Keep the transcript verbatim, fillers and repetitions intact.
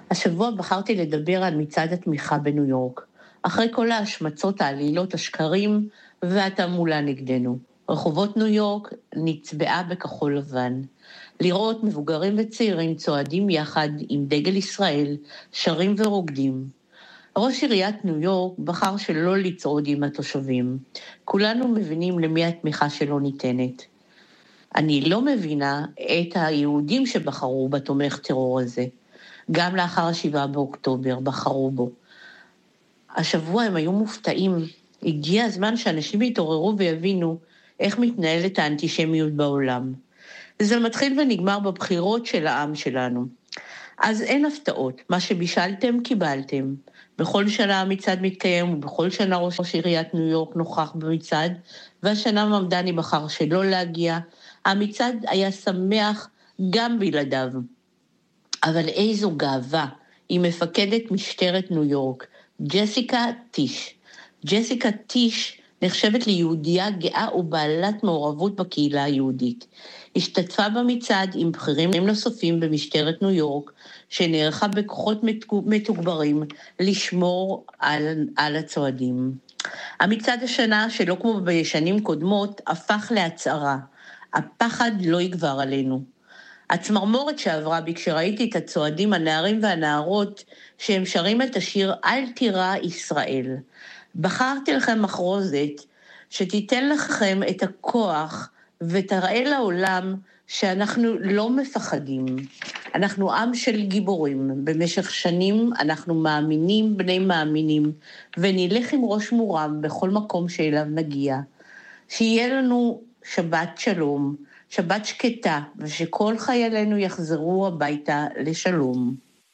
השבוע בחרתי לדבר על מצעד התמיכה בניו יורק, אחרי כל ההשמצות, העלילות, השקרים והתעמולה נגדנו. רחובות ניו יורק נצבעה בכחול לבן. לראות מבוגרים וצעירים צועדים יחד עם דגל ישראל, שרים ורוקדים. ראש עיריית ניו יורק בחר שלא לצעוד עם התושבים. כולנו מבינים למי התמיכה שלו ניתנת. אני לא מבינה את היהודים שבחרו בתומך טרור הזה. גם לאחר השבעה באוקטובר בחרו בו. השבוע הם היו מופתעים. הגיע הזמן שאנשים יתעוררו ויבינו איך מתנהלת האנטישמיות בעולם. זה מתחיל ונגמר בבחירות של העם שלנו. אז אין הפתעות. מה שבישלתם, קיבלתם. בכל שנה המצעד מתקיים, ובכל שנה ראש עיריית ניו יורק נוכח במצעד, והשנה ממדני בחר שלא להגיע. המצעד היה שמח גם בלעדיו. אבל איזו גאווה, היא מפקדת משטרת ניו יורק, ג'סיקה טיש. ג'סיקה טיש נחשבת ליהודייה גאה ובעלת מעורבות בקהילה היהודית. השתתפה במצעד עם בכירים נוספים במשטרת ניו יורק, שנערכה בכוחות מתוגברים לשמור על, על הצועדים. המצעד השנה, שלא כמו בשנים קודמות, הפך להצהרה. הפחד לא יגבר עלינו. הצמרמורת שעברה בי כשראיתי את הצועדים, הנערים והנערות, שהם שרים את השיר "אל תירא ישראל". בחרתי לכם מחרוזת שתיתן לכם את הכוח ותראה לעולם שאנחנו לא מפחדים. אנחנו עם של גיבורים. במשך שנים אנחנו מאמינים בני מאמינים, ונלך עם ראש מורם בכל מקום שאליו נגיע. שיהיה לנו שבת שלום, שבת שקטה, ושכל חיילינו יחזרו הביתה לשלום.